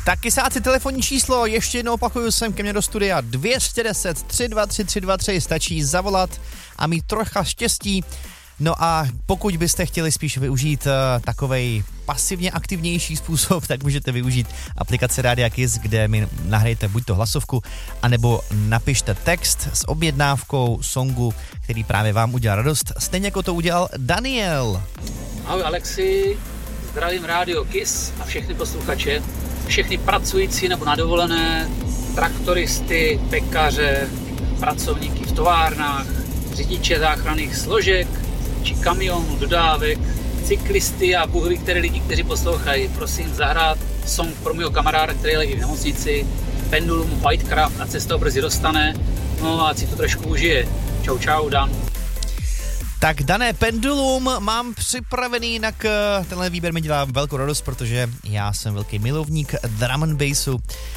Taky sáci telefonní číslo, ještě jednou opakuju, sem ke mně do studia 210 323 323, stačí zavolat a mít trocha štěstí. No a pokud byste chtěli spíš využít takovej pasivně aktivnější způsob, tak můžete využít aplikace Rádia Kiss, kde mi nahrajete buď to hlasovku, anebo napište text s objednávkou songu, který právě vám udělal radost, stejně jako to udělal Daniel. Ahoj Alexi, zdravím Rádio Kiss a všechny posluchače, všechny pracující nebo na dovolené, traktoristy, pekaře, pracovníky v továrnách, řidiče záchranných složek či kamionů, dodávek, cyklisty a bůh ví které lidi, kteří poslouchají. Prosím zahrát song pro mého kamaráda, který leží v nemocnici, Pendulum Whitecraft a cesta brzy dostane, no a si to trošku užije. Čau, čau, Dan. Tak Dané, Pendulum mám připravený, jinak tenhle výběr mi dělá velkou radost, protože já jsem velký milovník drum and bassu